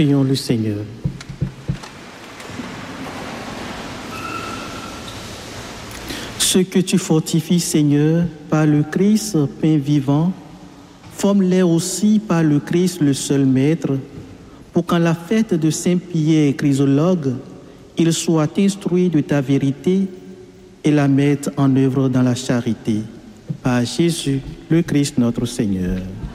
Prions le Seigneur. Ceux que tu fortifies, Seigneur, par le Christ, pain vivant, forme-les aussi par le Christ, le seul Maître, pour qu'en la fête de Saint-Pierre Chrysologue, ils soient instruits de ta vérité et la mettent en œuvre dans la charité. Par Jésus, le Christ notre Seigneur.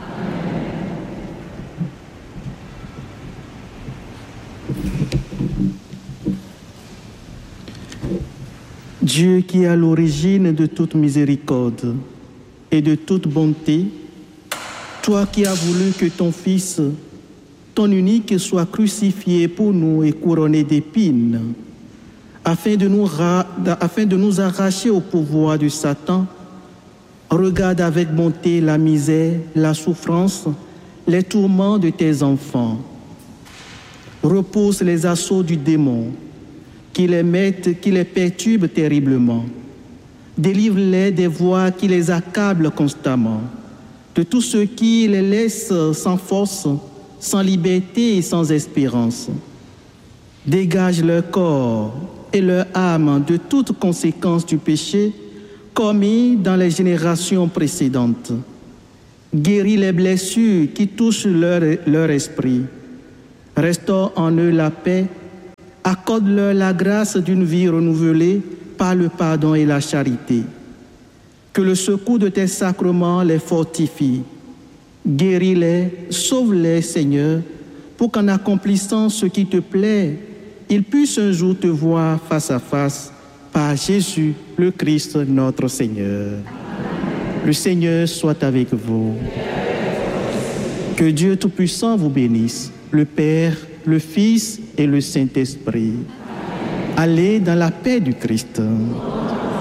Dieu qui est à l'origine de toute miséricorde et de toute bonté, toi qui as voulu que ton Fils, ton unique, soit crucifié pour nous et couronné d'épines, afin de nous arracher au pouvoir de Satan, regarde avec bonté la misère, la souffrance, les tourments de tes enfants. Repousse les assauts du démon, qui les perturbe terriblement. Délivre-les des voix qui les accablent constamment, de tous ceux qui les laissent sans force, sans liberté et sans espérance. Dégage leur corps et leur âme de toute conséquence du péché commis dans les générations précédentes. Guéris les blessures qui touchent leur esprit. Restaure en eux la paix. Accorde-leur la grâce d'une vie renouvelée par le pardon et la charité. Que le secours de tes sacrements les fortifie. Guéris-les, sauve-les, Seigneur, pour qu'en accomplissant ce qui te plaît, ils puissent un jour te voir face à face par Jésus, le Christ, notre Seigneur. Le Seigneur soit avec vous. Que Dieu Tout-Puissant vous bénisse, le Père, le Fils et le Saint-Esprit. Allez dans la paix du Christ.